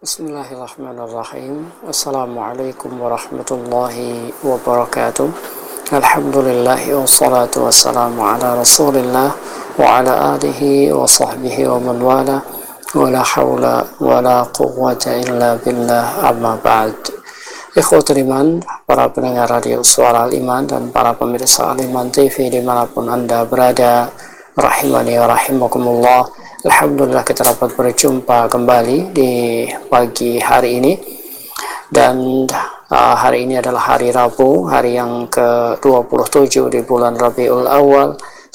Bismillahirrahmanirrahim. Assalamualaikum warahmatullahi wabarakatuh. Alhamdulillahi wassalatu wassalamu ala rasulillah wa ala alihi wa sahbihi wa man wala wa la hawla wa la quwwata illa billah amma ba'd. Ikhwatul iman, para pendengar radio Suara Al-Iman dan para pemirsa Al-Iman TV dimanapun Anda berada, rahimani wa rahimakumullah. Alhamdulillah kita dapat berjumpa kembali di pagi hari ini, dan hari ini adalah hari Rabu, hari yang ke-27 di bulan Rabiul Awal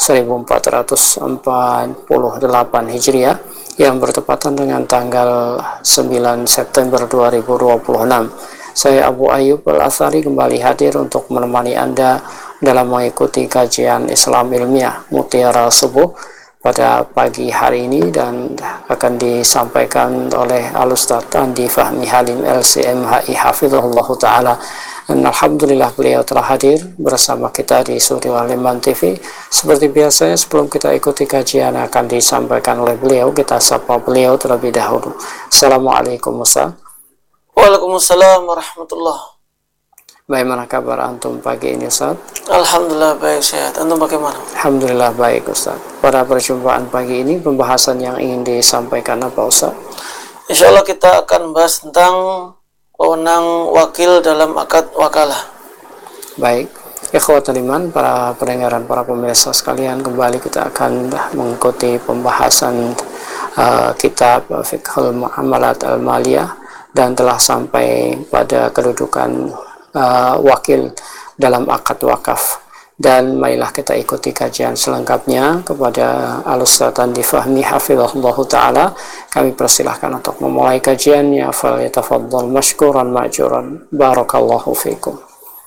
1448 Hijriah, yang bertepatan dengan tanggal 9 September 2026. Saya Abu Ayyub Al-Athari kembali hadir untuk menemani Anda dalam mengikuti kajian Islam Ilmiah Mutiara Subuh pada pagi hari ini, dan akan disampaikan oleh Al-Ustaz Andi Fahmi Halim LCMHI Hafizahullah Ta'ala. Dan alhamdulillah beliau telah hadir bersama kita di studio Al-Iman TV. Seperti biasanya, sebelum kita ikuti kajian akan disampaikan oleh beliau, kita sapa beliau terlebih dahulu. Assalamualaikum Ustaz. Waalaikumsalam warahmatullah. Bagaimana kabar antum pagi ini, Ustaz? Alhamdulillah baik, sehat. Antum bagaimana? Alhamdulillah baik, Ustaz. Pada perjumpaan pagi ini, pembahasan yang ingin disampaikan apa, Ustaz? Insyaallah kita akan bahas tentang wewenang wakil dalam akad wakalah. Baik, ikhwatul iman, para pendengar dan para pemirsa sekalian, kembali kita akan mengikuti pembahasan kitab Fiqhul Muamalat Al-Maliyah, dan telah sampai pada kedudukan wakil dalam akad wakaf. Dan marilah kita ikuti kajian selengkapnya kepada Al-Ustaz Andi Fahmi Hafizahullah Ta'ala. Kami persilahkan untuk memulai kajiannya. Falyatafaddal mashkuran ma'juran. Barakallahu fikum.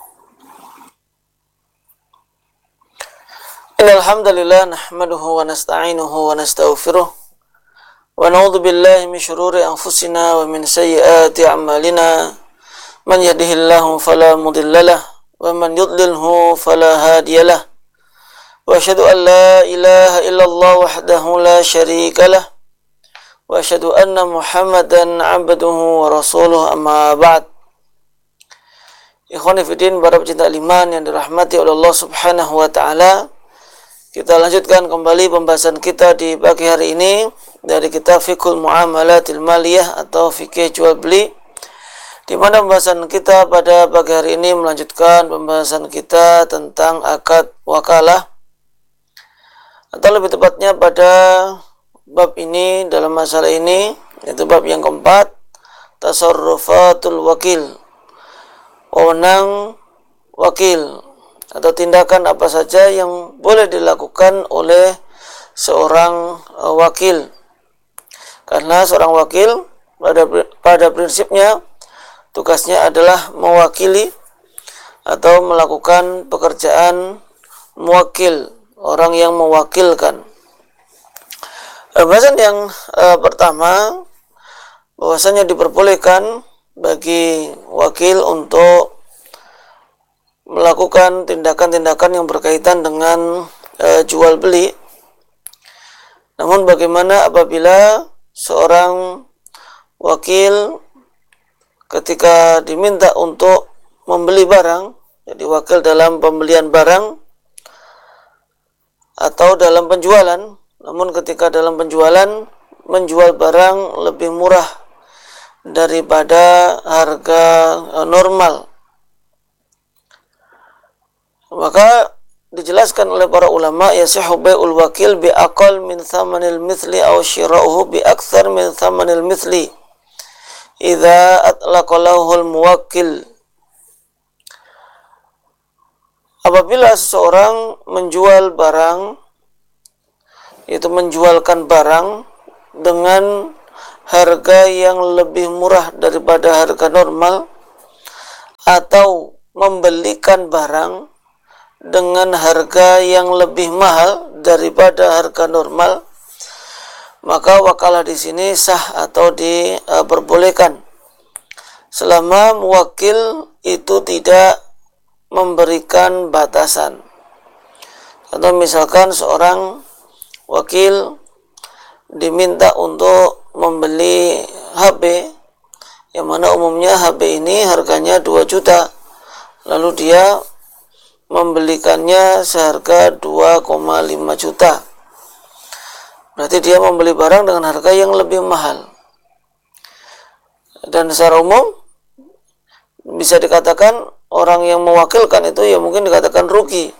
Innal hamdalillah nahmaduhu wa nasta'inuhu wa nastaghfiruh wa na'udzu billahi min shururi anfusina wa min sayyiati a'malina. Man yahdihillahu fala mudhillalah wa man yudlilhu fala hadiyalah. Wa asyhadu an la ilaha illallah wahdahu la syarikalah wa asyhadu anna Muhammadan 'abduhu wa rasuluhu, amma ba'd. Ikhwani fillah, para pecinta iman yang dirahmati oleh Allah Subhanahu wa taala, kita lanjutkan kembali pembahasan kita di pagi hari ini dari kitab Fiqhul Muamalatil Maliyah atau fikih jual beli, di mana pembahasan kita pada pagi hari ini melanjutkan pembahasan kita tentang akad wakalah, atau lebih tepatnya pada bab ini, dalam masalah ini, yaitu bab yang keempat, tasarrufatul wakil, wewenang wakil, atau tindakan apa saja yang boleh dilakukan oleh seorang wakil. Karena seorang wakil pada prinsipnya tugasnya adalah mewakili atau melakukan pekerjaan mewakil, orang yang mewakilkan. Pembahasan yang pertama, bahwasanya diperbolehkan bagi wakil untuk melakukan tindakan-tindakan yang berkaitan dengan jual beli. Namun bagaimana apabila seorang wakil ketika diminta untuk membeli barang, jadi wakil dalam pembelian barang atau dalam penjualan, namun ketika dalam penjualan menjual barang lebih murah daripada harga normal, maka dijelaskan oleh para ulama, yasihu bai'ul wakil bi aqal min thamanil mithli aw shira'uhu bi akthar min thamanil mithli idza atlaqalahul muwakkil. Apabila seseorang menjual barang, yaitu menjualkan barang dengan harga yang lebih murah daripada harga normal, atau membelikan barang dengan harga yang lebih mahal daripada harga normal, maka wakalah di sini sah atau diperbolehkan selama muwakil itu tidak memberikan batasan. Atau misalkan seorang wakil diminta untuk membeli HP umumnya HP ini harganya 2 juta, lalu dia membelikannya seharga 2,5 juta. Berarti dia membeli barang dengan harga yang lebih mahal. Dan secara umum bisa dikatakan orang yang mewakilkan itu ya mungkin dikatakan rugi.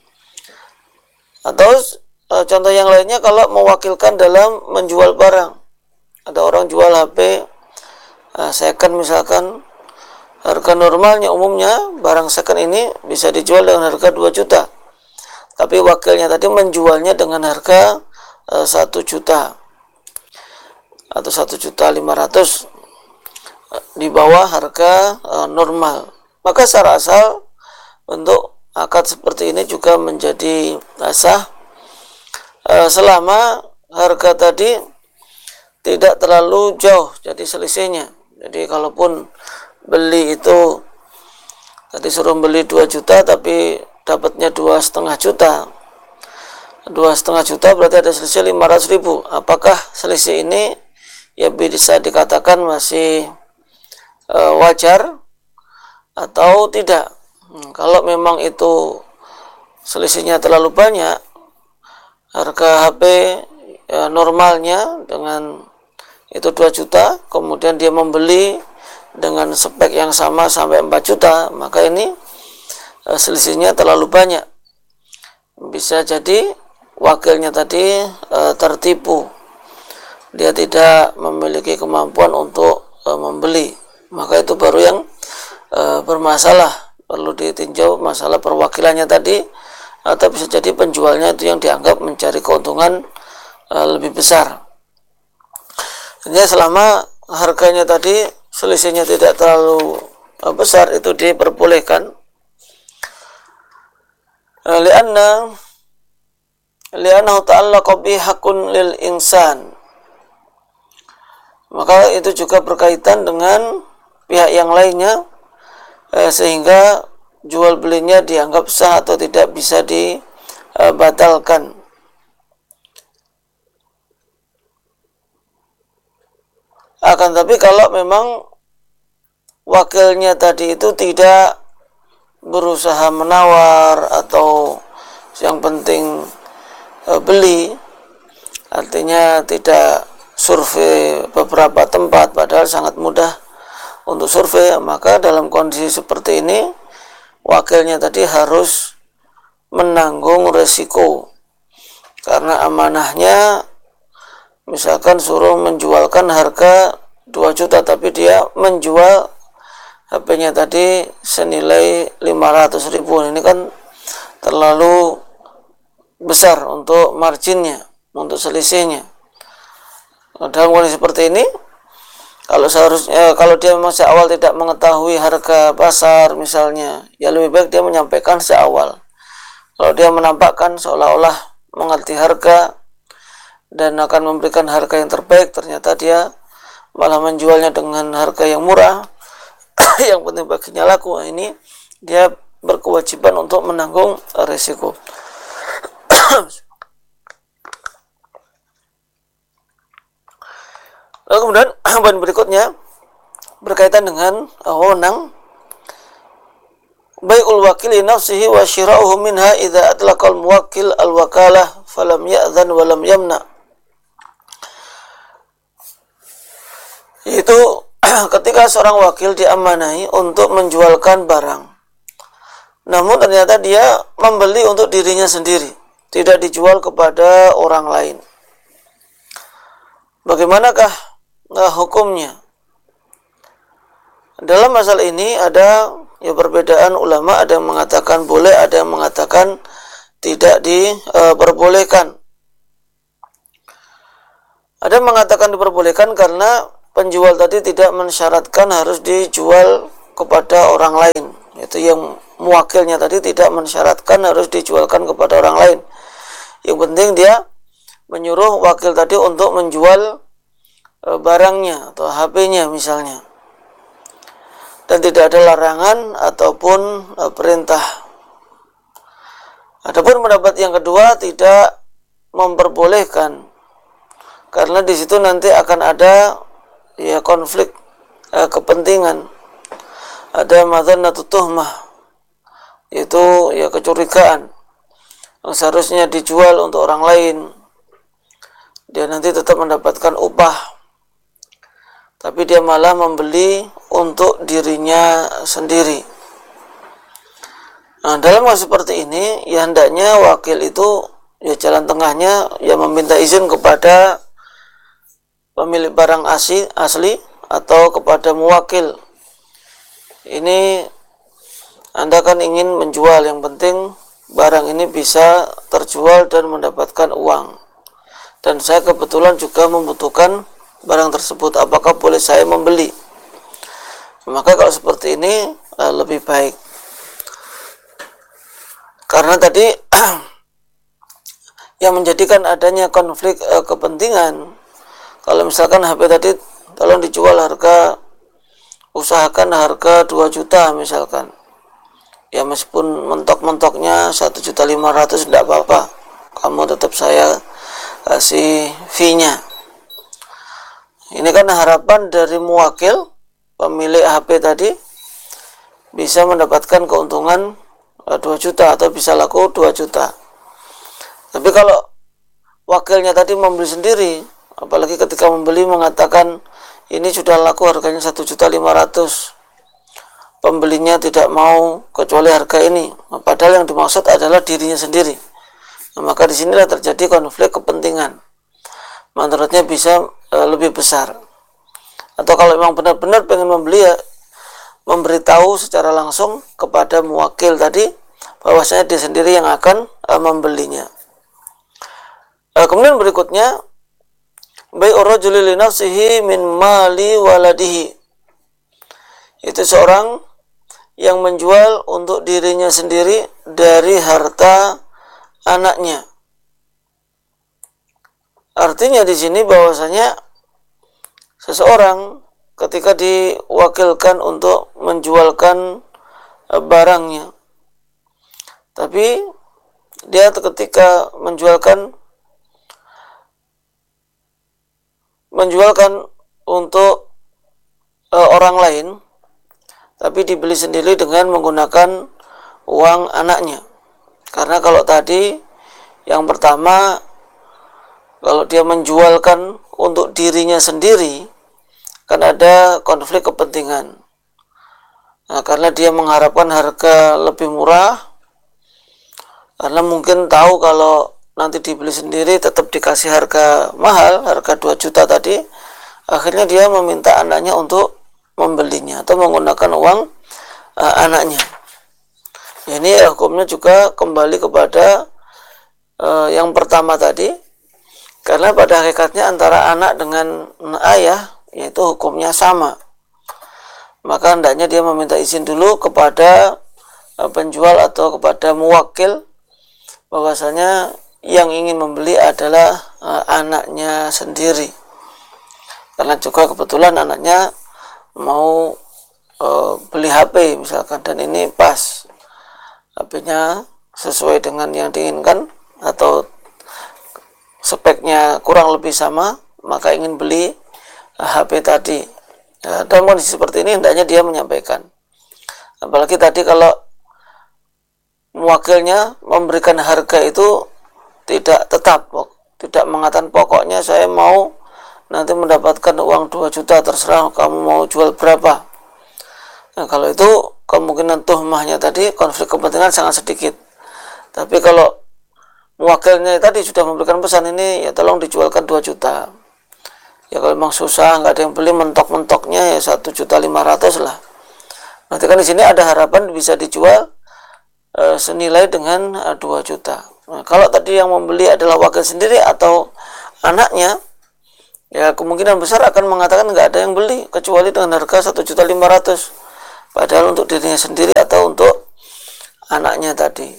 Atau contoh yang lainnya, kalau mewakilkan dalam menjual barang, ada orang jual HP second misalkan, harga normalnya umumnya barang second ini bisa dijual dengan harga 2 juta, tapi wakilnya tadi menjualnya dengan harga 1 juta atau 1.500.000 di bawah harga normal. Maka secara asal untuk akad seperti ini juga menjadi sah selama harga tadi tidak terlalu jauh jadi selisihnya. Jadi kalaupun beli itu tadi suruh beli 2 juta tapi dapatnya 2,5 juta, 2,5 juta berarti ada selisih 500.000. Apakah selisih ini ya bisa dikatakan masih wajar atau tidak? Kalau memang itu selisihnya terlalu banyak, harga HP normalnya dengan itu 2 juta, kemudian dia membeli dengan spek yang sama sampai 4 juta, maka ini selisihnya terlalu banyak. Bisa jadi wakilnya tadi tertipu, dia tidak memiliki kemampuan untuk membeli, maka itu baru yang bermasalah, perlu ditinjau masalah perwakilannya tadi, atau bisa jadi penjualnya itu yang dianggap mencari keuntungan lebih besar. Jadi selama harganya tadi selisihnya tidak terlalu besar, itu diperbolehkan. Li'annahu ta'allaqa bi haqqun lil insan. Maka itu juga berkaitan dengan pihak yang lainnya, sehingga jual belinya dianggap sah atau tidak bisa dibatalkan. Akan tapi kalau memang wakilnya tadi itu tidak berusaha menawar atau yang penting beli, artinya tidak survei beberapa tempat padahal sangat mudah untuk survei, maka dalam kondisi seperti ini wakilnya tadi harus menanggung resiko, karena amanahnya misalkan suruh menjualkan harga 2 juta tapi dia menjual HP-nya tadi senilai 500.000, ini kan terlalu besar untuk marginnya, untuk selisihnya. Dalam kondisi seperti ini, kalau dia memang sejak awal tidak mengetahui harga pasar misalnya, ya lebih baik dia menyampaikan sejak awal. Kalau dia menampakkan seolah-olah mengerti harga dan akan memberikan harga yang terbaik, ternyata dia malah menjualnya dengan harga yang murah, yang penting baginya laku, ini dia berkewajiban untuk menanggung risiko. Lalu kemudian poin berikutnya berkaitan dengan wewenang bai'ul wakili nafsihi wa syira'uhu minha idza atlaqal muwakkil al-wakalah falam ya'dhan wa lam yamna. Itu ketika seorang wakil diamanahi untuk menjualkan barang, namun ternyata dia membeli untuk dirinya sendiri, tidak dijual kepada orang lain. Bagaimanakah hukumnya? Dalam masalah ini ada perbedaan ulama, ada yang mengatakan boleh, ada yang mengatakan tidak diperbolehkan. Ada yang mengatakan diperbolehkan karena penjual tadi tidak mensyaratkan harus dijual kepada orang lain. Itu yang mewakilnya tadi tidak mensyaratkan harus dijualkan kepada orang lain. Yang penting dia menyuruh wakil tadi untuk menjual barangnya atau HP-nya misalnya, dan tidak ada larangan ataupun perintah. Adapun pendapat yang kedua tidak memperbolehkan, karena di situ nanti akan ada konflik kepentingan, ada madzannatu tuhmah, yaitu ya kecurigaan yang seharusnya dijual untuk orang lain, dia nanti tetap mendapatkan upah, tapi dia malah membeli untuk dirinya sendiri. Nah, dalam hal seperti ini, ya hendaknya wakil itu, ya jalan tengahnya, ya meminta izin kepada pemilik barang asli atau kepada muwakil. Ini Anda kan ingin menjual, yang penting barang ini bisa terjual dan mendapatkan uang. Dan saya kebetulan juga membutuhkan barang tersebut, apakah boleh saya membeli? Maka kalau seperti ini lebih baik. Karena tadi yang menjadikan adanya konflik kepentingan, kalau misalkan HP tadi tolong dijual usahakan harga 2 juta misalkan, ya meskipun mentok-mentoknya 1.500.000 tidak apa-apa, kamu tetap saya kasih fee-nya. Ini kan harapan dari muwakil, pemilik HP tadi, bisa mendapatkan keuntungan 2 juta atau bisa laku 2 juta. Tapi kalau wakilnya tadi membeli sendiri, apalagi ketika membeli mengatakan ini sudah laku harganya 1.500.000, pembelinya tidak mau kecuali harga ini, padahal yang dimaksud adalah dirinya sendiri. Nah, maka disinilah terjadi konflik kepentingan, menurutnya bisa lebih besar. Atau kalau memang benar-benar pengen membeli, ya memberitahu secara langsung kepada muwakil tadi bahwasanya dia sendiri yang akan membelinya. Kemudian berikutnya, bai'ur rajuli li nafsihi min mali waladihi, itu seorang yang menjual untuk dirinya sendiri dari harta anaknya. Artinya di sini bahwasanya seseorang ketika diwakilkan untuk menjualkan barangnya, tapi dia ketika menjualkan untuk orang lain, tapi dibeli sendiri dengan menggunakan uang anaknya. Karena kalau tadi yang pertama, kalau dia menjualkan untuk dirinya sendiri, kan ada konflik kepentingan. Nah, karena dia mengharapkan harga lebih murah, karena mungkin tahu kalau nanti dibeli sendiri tetap dikasih harga mahal, harga 2 juta tadi, akhirnya dia meminta anaknya untuk membelinya atau menggunakan uang anaknya. Ini hukumnya juga kembali kepada yang pertama tadi, karena pada hakikatnya antara anak dengan ayah yaitu hukumnya sama. Maka hendaknya dia meminta izin dulu kepada penjual atau kepada muwakil bahwasanya yang ingin membeli adalah anaknya sendiri, karena juga kebetulan anaknya mau beli HP misalkan, dan ini pas HP-nya sesuai dengan yang diinginkan atau speknya kurang lebih sama, maka ingin beli HP tadi. Dalam kondisi seperti ini hendaknya dia menyampaikan. Apalagi tadi kalau muwakilnya memberikan harga itu tidak tetap, tidak mengatakan pokoknya saya mau nanti mendapatkan uang 2 juta, terserah kamu mau jual berapa. Nah, kalau itu kemungkinan tuhmahnya tadi, konflik kepentingan sangat sedikit. Tapi kalau muwakilnya tadi sudah memberikan pesan ini, ya tolong dijualkan 2 juta. Ya kalau memang susah, nggak ada yang beli, mentok-mentoknya ya 1.500.000 lah. Berarti kan di sini ada harapan bisa dijual senilai dengan 2 juta. Nah, kalau tadi yang membeli adalah wakil sendiri atau anaknya, ya kemungkinan besar akan mengatakan nggak ada yang beli kecuali dengan harga 1.500.000, padahal untuk dirinya sendiri atau untuk anaknya tadi.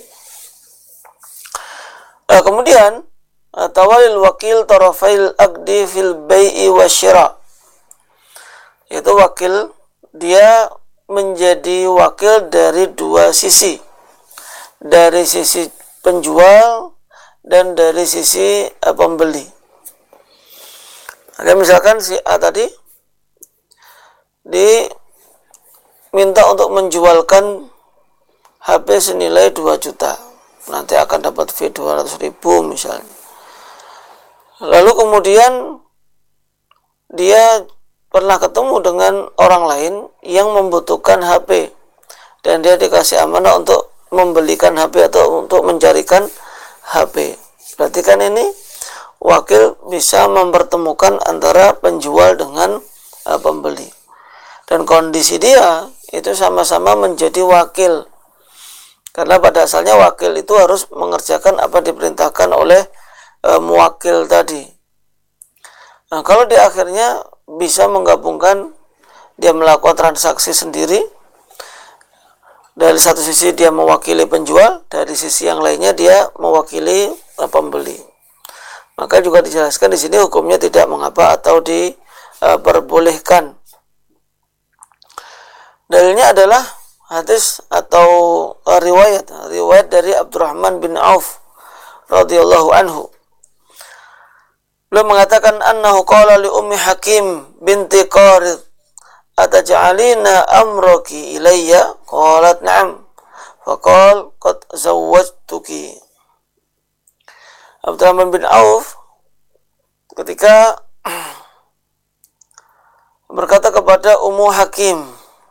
Kemudian tawalil wakil tarafail aqdi fil bai'i wasyira, yaitu wakil dia menjadi wakil dari dua sisi, dari sisi penjual dan dari sisi pembeli. Misalkan si A tadi diminta untuk menjualkan HP senilai 2 juta, nanti akan dapat fee 200.000 misalnya. Lalu kemudian dia pernah ketemu dengan orang lain yang membutuhkan HP dan dia dikasih amanah untuk membelikan HP atau untuk mencarikan HP. Berarti kan ini wakil bisa mempertemukan antara penjual dengan pembeli. Dan kondisi dia itu sama-sama menjadi wakil. Karena pada asalnya wakil itu harus mengerjakan apa diperintahkan oleh muwakil tadi. Nah, kalau di akhirnya bisa menggabungkan, dia melakukan transaksi sendiri. Dari satu sisi dia mewakili penjual, dari sisi yang lainnya dia mewakili pembeli. Maka juga dijelaskan di sini hukumnya tidak mengapa atau diperbolehkan. Dalilnya adalah hadis atau riwayat dari Abdurrahman bin Auf radhiyallahu anhu. Beliau mengatakan annahu qala li ummi Hakim binti Qarid ataj'alina amraki ilayya? Qalat na'am. Faqal qad zawwajtuki. Abdurrahman bin Auf ketika berkata kepada Ummu Hakim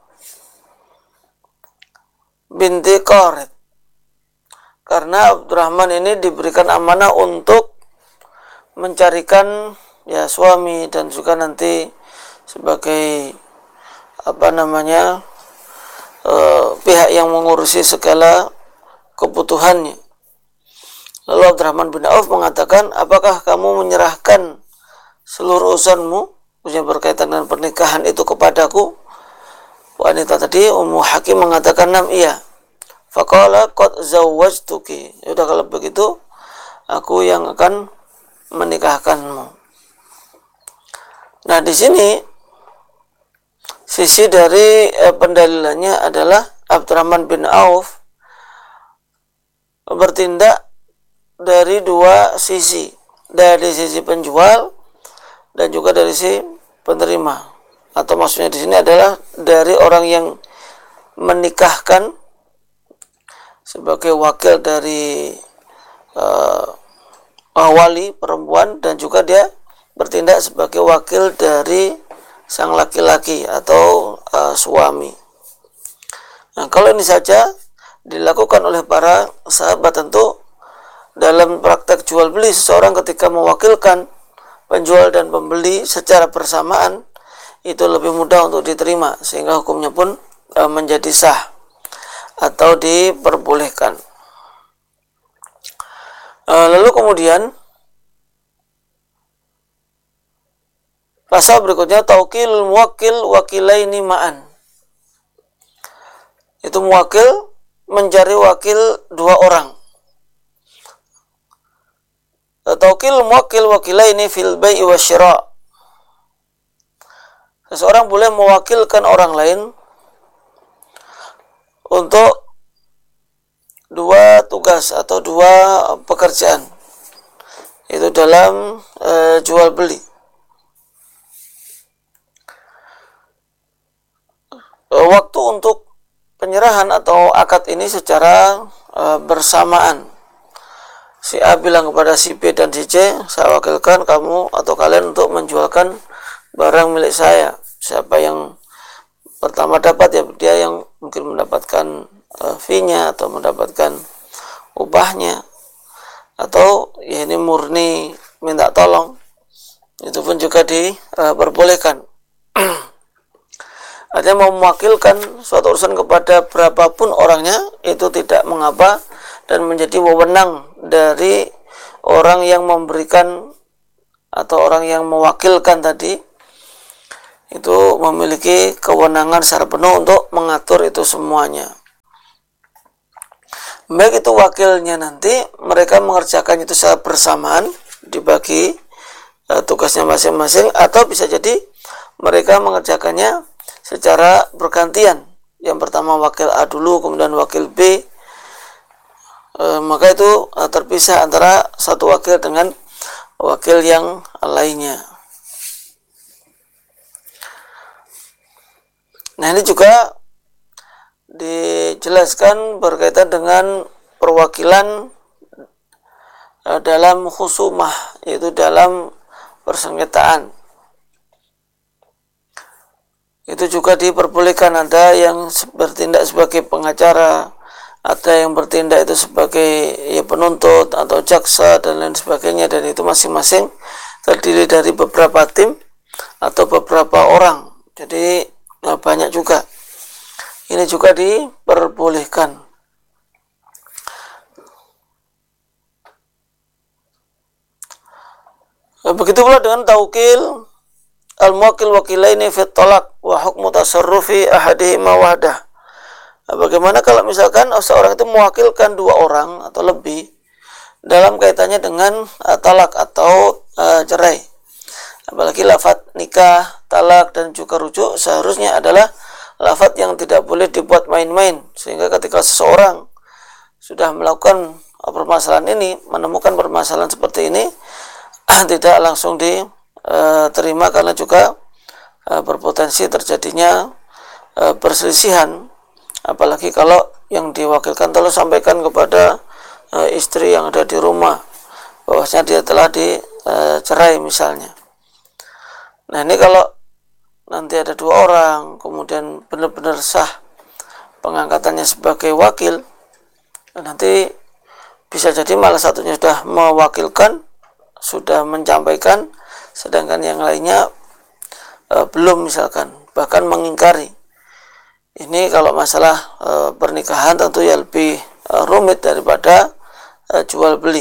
binti Qarid, karena Abdurrahman ini diberikan amanah untuk mencarikan suami dan juga nanti sebagai pihak yang mengurusi segala kebutuhannya. Lalu Abdurrahman bin Auf mengatakan, apakah kamu menyerahkan seluruh urusanmu yang berkaitan dengan pernikahan itu kepadaku? Wanita tadi Ummu Hakim mengatakan, nam, iya. Faqala qad zawwajtuki. Yaudah, kalau begitu aku yang akan menikahkanmu. Nah, di sini sisi dari pendalilannya adalah Abdurrahman bin Auf bertindak dari dua sisi, dari sisi penjual dan juga dari sisi penerima. Atau maksudnya di sini adalah dari orang yang menikahkan sebagai wakil dari wali perempuan, dan juga dia bertindak sebagai wakil dari sang laki-laki atau suami. Nah, kalau ini saja dilakukan oleh para sahabat, tentu dalam praktek jual beli seseorang ketika mewakilkan penjual dan pembeli secara bersamaan itu lebih mudah untuk diterima, sehingga hukumnya pun menjadi sah atau diperbolehkan. Lalu kemudian pasal berikutnya, taukil muwakil wakilaini ma'an. Itu muwakil mencari wakil dua orang. Taukil muwakil wakilaini fil bai'i wasyira'. Seseorang boleh mewakilkan orang lain untuk dua tugas atau dua pekerjaan, itu dalam jual beli. Waktu untuk penyerahan atau akad ini secara bersamaan. Si A bilang kepada si B dan si C, saya wakilkan kamu atau kalian untuk menjualkan barang milik saya. Siapa yang pertama dapat, ya dia yang mungkin mendapatkan fee-nya atau mendapatkan upahnya, atau ya ini murni minta tolong, itu pun juga diperbolehkan. Artinya mau mewakilkan suatu urusan kepada berapapun orangnya itu tidak mengapa, dan menjadi wewenang dari orang yang memberikan atau orang yang mewakilkan tadi, itu memiliki kewenangan secara penuh untuk mengatur itu semuanya. Baik itu wakilnya nanti mereka mengerjakan itu secara bersamaan, dibagi tugasnya masing-masing, atau bisa jadi mereka mengerjakannya secara bergantian. Yang pertama wakil A dulu, kemudian wakil B. Maka itu terpisah antara satu wakil dengan wakil yang lainnya. Nah, ini juga dijelaskan berkaitan dengan perwakilan dalam khusumah, yaitu dalam persengketaan. Itu juga diperbolehkan, ada yang bertindak sebagai pengacara, ada yang bertindak itu sebagai penuntut atau jaksa dan lain sebagainya, dan itu masing-masing terdiri dari beberapa tim atau beberapa orang. Jadi banyak juga. Ini juga diperbolehkan. Begitu pula dengan taukil al-muwakil wakilaini fi talaq wa hukmu tasarrufi ahadihima wahdah. Bagaimana kalau misalkan seorang itu mewakilkan dua orang atau lebih dalam kaitannya dengan talak atau cerai. Apalagi lafaz nikah, talak dan juga rujuk seharusnya adalah lafaz yang tidak boleh dibuat main-main, sehingga ketika seseorang sudah melakukan permasalahan ini, menemukan permasalahan seperti ini, tidak langsung diterima karena juga berpotensi terjadinya perselisihan. Apalagi kalau yang diwakilkan telah sampaikan kepada istri yang ada di rumah bahwasanya dia telah dicerai misalnya. Nah, ini kalau nanti ada dua orang kemudian benar-benar sah pengangkatannya sebagai wakil, nanti bisa jadi malah satunya sudah mewakilkan, sudah menyampaikan, sedangkan yang lainnya belum, misalkan bahkan mengingkari. Ini kalau masalah pernikahan tentu ya lebih rumit daripada jual beli.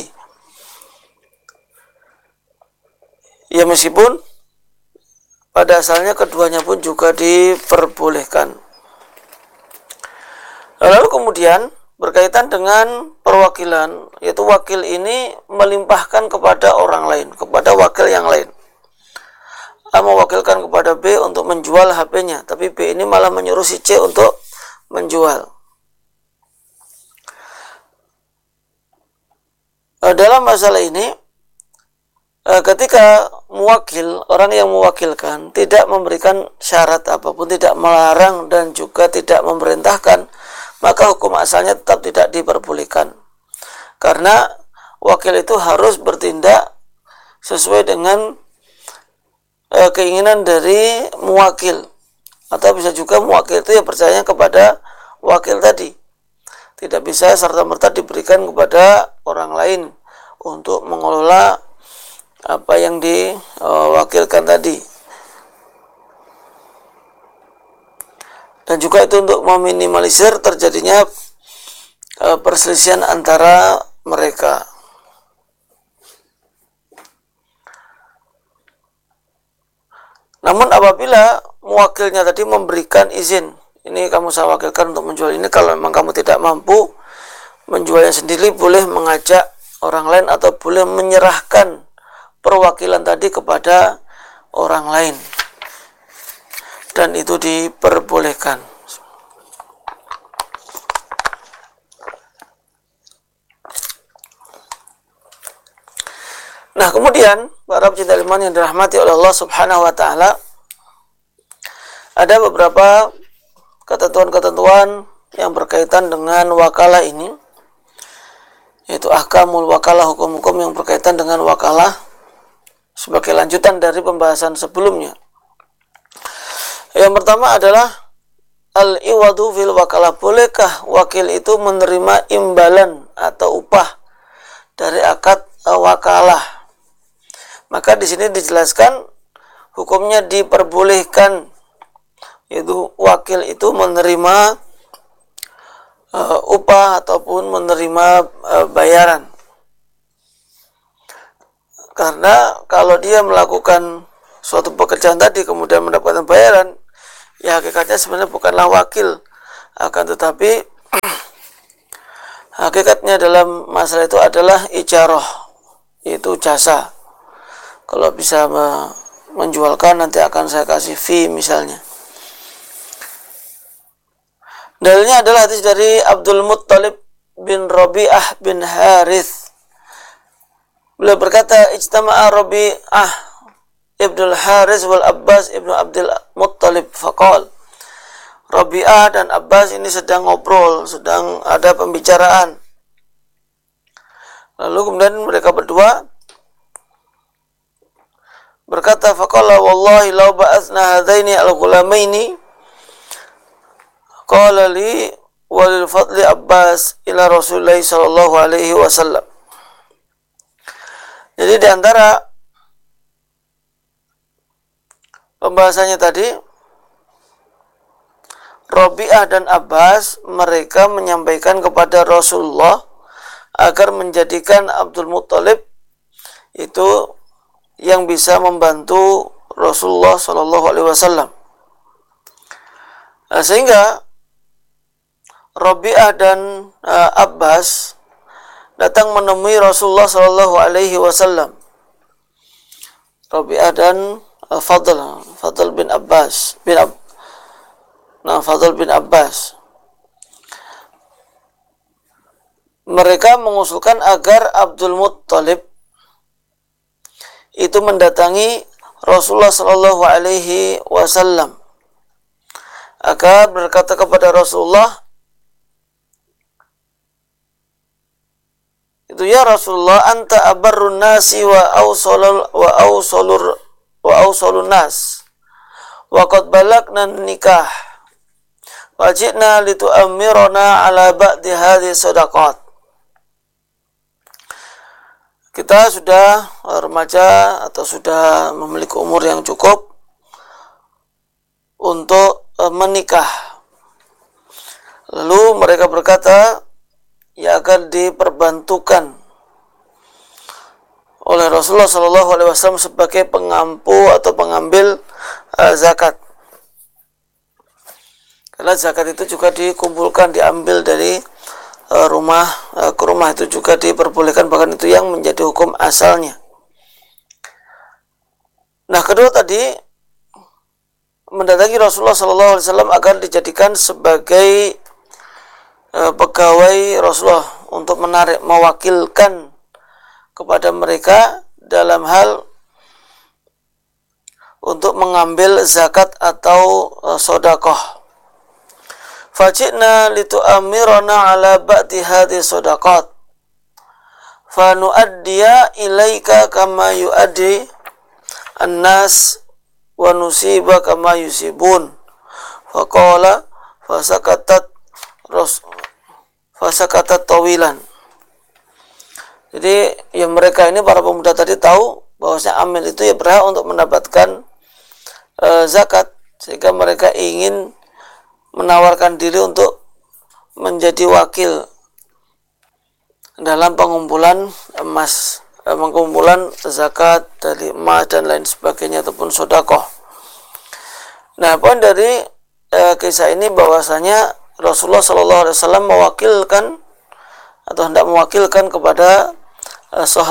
Ya, meskipun pada asalnya keduanya pun juga diperbolehkan. Lalu kemudian berkaitan dengan perwakilan, yaitu wakil ini melimpahkan kepada orang lain, kepada wakil yang lain. A mewakilkan kepada B untuk menjual HP-nya, tapi B ini malah menyuruh si C untuk menjual. Dalam masalah ini, ketika muwakil, orang yang mewakilkan tidak memberikan syarat apapun, tidak melarang dan juga tidak memerintahkan, maka hukum asalnya tetap tidak diperbolehkan. Karena wakil itu harus bertindak sesuai dengan keinginan dari muwakil, atau bisa juga muwakil itu yang percaya kepada wakil tadi. Tidak bisa serta-merta diberikan kepada orang lain untuk mengelola apa yang diwakilkan tadi. Dan juga itu untuk meminimalisir terjadinya perselisihan antara mereka. Namun apabila muwakilnya tadi memberikan izin, ini kamu saya wakilkan untuk menjual ini, kalau memang kamu tidak mampu menjualnya sendiri, boleh mengajak orang lain atau boleh menyerahkan perwakilan tadi kepada orang lain, dan itu diperbolehkan. Nah, kemudian para pecinta iman yang dirahmati oleh Allah Subhanahu wa taala, ada beberapa ketentuan-ketentuan yang berkaitan dengan wakalah ini, yaitu ahkamul wakalah, hukum-hukum yang berkaitan dengan wakalah, sebagai lanjutan dari pembahasan sebelumnya. Yang pertama adalah al-iwadu fil wakalah. Bolehkah wakil itu menerima imbalan atau upah dari akad wakalah? Maka di sini dijelaskan hukumnya diperbolehkan, yaitu wakil itu menerima upah ataupun menerima bayaran. Karena kalau dia melakukan suatu pekerjaan tadi kemudian mendapatkan bayaran, ya hakikatnya sebenarnya bukanlah wakil, akan tetapi hakikatnya dalam masalah itu adalah ijarah, yaitu jasa. Kalau bisa menjualkan, nanti akan saya kasih fee misalnya. Dalilnya adalah hadis dari Abdul Muttalib bin Rabi'ah bin Harith. Beliau berkata, ijtama'a Rabi'ah ibnul Harith wal Abbas ibnu Abdul Muttalib faqal, Rabi'ah dan Abbas ini sedang ngobrol, sedang ada pembicaraan. Lalu kemudian mereka berdua berkata, faqala wallahi law ba'athna hadaini al-ghulamaini qala li walil fadli Abbas ila Rasulullah sallallahu alaihi wasallam. Jadi di antara pembahasannya tadi, Rabi'ah dan Abbas mereka menyampaikan kepada Rasulullah agar menjadikan Abdul Muttalib itu yang bisa membantu Rasulullah Shallallahu Alaihi Wasallam. Sehingga Rabi'ah dan Abbas datang menemui Rasulullah Shallallahu Alaihi Wasallam. Rabi'ah dan Fadl bin Abbas Fadl bin Abbas. Mereka mengusulkan agar Abdul Muttalib itu mendatangi Rasulullah Shallallahu Alaihi Wasallam agar berkata kepada Rasulullah, itu ya Rasulullah, anta abarrun nasi wa awsalun nas wa qad balagna nikah wajibna litu'ammirana ala ba'di hadhihi sadaqat. Kita sudah remaja atau sudah memiliki umur yang cukup untuk menikah. Lalu mereka berkata, ya akan diperbantukan oleh Rasulullah SAW sebagai pengampu atau pengambil zakat. Karena zakat itu juga dikumpulkan, diambil dari rumah ke rumah, itu juga diperbolehkan, bahkan itu yang menjadi hukum asalnya. Nah, kedua tadi mendatangi Rasulullah SAW agar dijadikan sebagai pegawai Rasulullah untuk mewakilkan kepada mereka dalam hal untuk mengambil zakat atau sedekah. Fajina litu'amirana ala ba'di hadhi sadaqat fanu'addiya ilaika kama yu'addi an-nas wa nusiba kama yusibun. Faqala fasakatat tawilan. Jadi yang mereka ini, para pemuda tadi, tahu bahwasanya amil itu ya berhak untuk mendapatkan zakat, sehingga mereka ingin menawarkan diri untuk menjadi wakil dalam pengumpulan emas, pengumpulan zakat dari emas dan lain sebagainya ataupun sedekah. Nah, poin dari kisah ini bahwasanya Rasulullah SAW mewakilkan atau hendak mewakilkan kepada sahabat